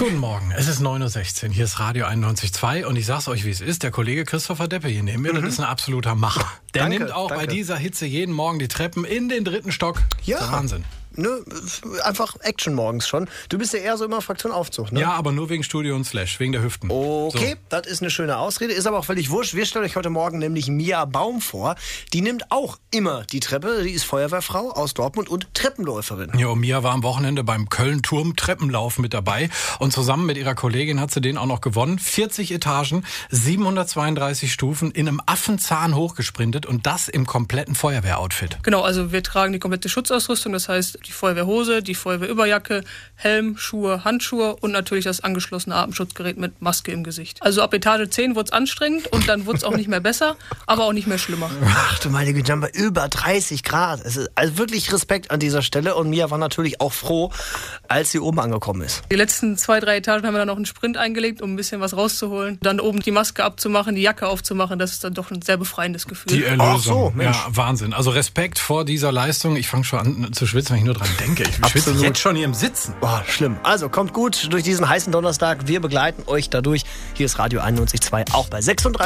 Guten Morgen, es ist 9.16 Uhr, hier ist Radio 91.2 und ich sag's euch, wie es ist, der Kollege Christopher Deppe hier neben mir, das ist ein absoluter Macher. Der Danke, nimmt auch danke. bei dieser Hitze jeden Morgen die Treppen in den 3. Stock. Ja. Das ist Wahnsinn. Ne, einfach Action morgens schon. Du bist ja eher so immer Fraktion Aufzug, ne? Ja, aber nur wegen Studio und Slash, wegen der Hüften. Okay, das ist eine schöne Ausrede, ist aber auch völlig wurscht. Wir stellen euch heute Morgen nämlich Mia Baum vor. Die nimmt auch immer die Treppe. Die ist Feuerwehrfrau aus Dortmund und Treppenläuferin. Ja, und Mia war am Wochenende beim Köln-Turm-Treppenlauf mit dabei und zusammen mit ihrer Kollegin hat sie den auch noch gewonnen. 40 Etagen, 732 Stufen, in einem Affenzahn hochgesprintet und das im kompletten Feuerwehroutfit. Genau, also wir tragen die komplette Schutzausrüstung, das heißt die Feuerwehrhose, die Feuerwehrüberjacke, Helm, Schuhe, Handschuhe und natürlich das angeschlossene Atemschutzgerät mit Maske im Gesicht. Also ab Etage 10 wurde es anstrengend und dann wurde es auch nicht mehr besser, aber auch nicht mehr schlimmer. Ach du meine Güte, bei über 30 Grad. Es ist also wirklich Respekt an dieser Stelle und Mia war natürlich auch froh, als sie oben angekommen ist. Die letzten 2-3 Etagen haben wir dann noch einen Sprint eingelegt, um ein bisschen was rauszuholen. Dann oben die Maske abzumachen, die Jacke aufzumachen, das ist dann doch ein sehr befreiendes Gefühl. Die Erlösung. Ach so, Mensch. Ja, Wahnsinn. Also Respekt vor dieser Leistung. Ich fange schon an zu schwitzen, wenn ich nur dran denke. Ich schwitze Absolut. jetzt schon hier im Sitzen. Boah, schlimm. Also kommt gut durch diesen heißen Donnerstag. Wir begleiten euch dadurch. Hier ist Radio 91.2 auch bei 36.